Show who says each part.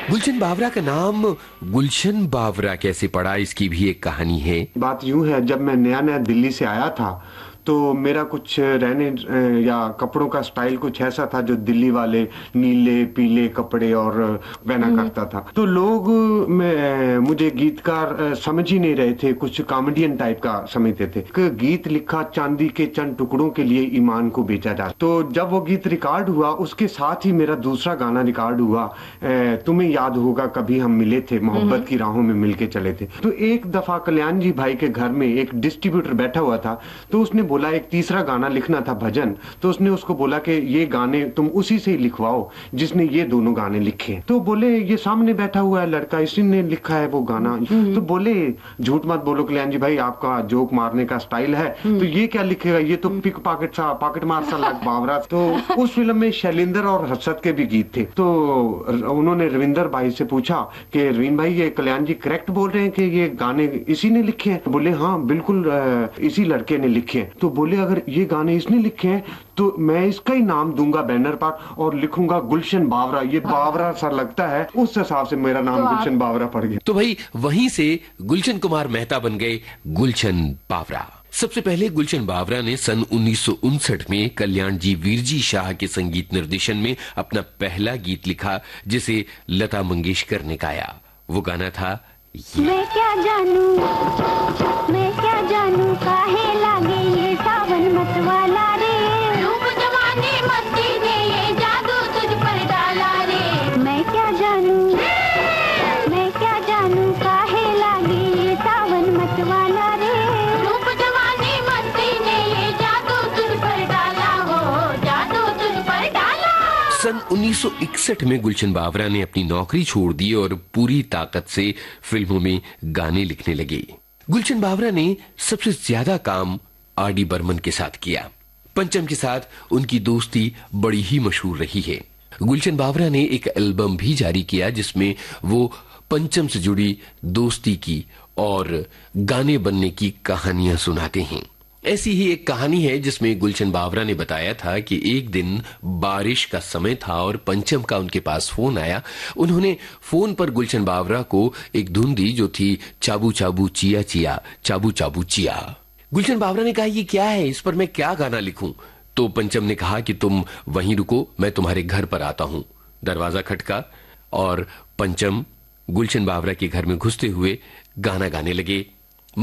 Speaker 1: गुलशन बावरा का नाम गुलशन बावरा कैसे पड़ा, इसकी भी एक कहानी है।
Speaker 2: बात यूं है, जब मैं नया नया दिल्ली से आया था तो मेरा कुछ रहने या कपड़ों का स्टाइल कुछ ऐसा था जो दिल्ली वाले नीले पीले कपड़े और पहना करता था। तो लोग मुझे गीतकार समझ ही नहीं रहे थे, कुछ कॉमेडियन टाइप का समझते थे कि गीत लिखा चांदी के चंद टुकड़ों के लिए ईमान को बेचा जा। तो जब वो गीत रिकॉर्ड हुआ उसके साथ ही मेरा दूसरा गाना रिकॉर्ड हुआ, तुम्हें याद होगा कभी हम मिले थे, मोहब्बत की राहों में मिलके चले थे। तो एक दफा कल्याण जी भाई के घर में एक डिस्ट्रीब्यूटर बैठा हुआ था, तो उसने बोला एक तीसरा गाना लिखना था भजन। तो उसने उसको बोला कि ये गाने तुम उसी से ही लिखवाओ जिसने ये दोनों गाने लिखे। तो बोले ये सामने बैठा हुआ है लड़का, इसी ने लिखा है वो गाना। तो बोले झूठ मत बोलो कल्याण जी भाई, आपका जोक मारने का स्टाइल है, तो ये क्या लिखेगा, ये तो पिक पॉकेट सा पॉकेट मार सा लग बावरा। तो उस फिल्म में शैलेंद्र और हर्षद के भी गीत थे। तो उन्होंने रविंदर भाई से पूछा कि रवीन भाई ये कल्याण जी करेक्ट बोल रहे हैं कि ये गाने इसी ने लिखे हैं? बोले हाँ बिल्कुल इसी लड़के ने लिखे हैं। तो बोले अगर ये गाने इसने लिखे हैं तो मैं इसका ही नाम दूंगा बैनर पर और लिखूंगा गुलशन बावरा। ये बावरा सा लगता है, उस हिसाब से मेरा नाम गुलशन बावरा पड़ गया।
Speaker 1: तो भाई वहीं से गुलशन कुमार मेहता बन गए गुलशन बावरा। सबसे पहले गुलशन बावरा ने सन 1959 में कल्याण जी वीरजी शाह के संगीत निर्देशन में अपना पहला गीत लिखा, जिसे लता मंगेशकर ने गाया। वो गाना था
Speaker 3: मैं क्या जानू काहे लागे ये सावन मत वाला रे, रूप जवानी मस्ती ने ये जादू तुझ पर डाला रे। मैं क्या जानू काहे लागे ये सावन मत वाला रे, रूप जवानी मस्ती ने ये जादू तुझ पर डाला हो, जादू तुझ पर डाला।
Speaker 1: सन 1961 में गुलशन बावरा ने अपनी नौकरी छोड़ दी और पूरी ताकत से फिल्मों में गाने लिखने लगे। गुलशन बावरा ने सबसे ज्यादा काम आर.डी. बर्मन के साथ किया। पंचम के साथ उनकी दोस्ती बड़ी ही मशहूर रही है। गुलशन बावरा ने एक एल्बम भी जारी किया जिसमें वो पंचम से जुड़ी दोस्ती की और गाने बनने की कहानियां सुनाते हैं। ऐसी ही एक कहानी है जिसमें गुलशन बावरा ने बताया था कि एक दिन बारिश का समय था और पंचम का उनके पास फोन आया। उन्होंने फोन पर गुलशन बावरा को एक धुन दी जो थी चाबू चाबू चिया चिया, चाबू चाबू चिया। गुलशन बावरा ने कहा ये क्या है, इस पर मैं क्या गाना लिखूं? तो पंचम ने कहा कि तुम वहीं रुको, मैं तुम्हारे घर पर आता हूं। दरवाजा खटका और पंचम गुलशन बावरा के घर में घुसते हुए गाना गाने लगे।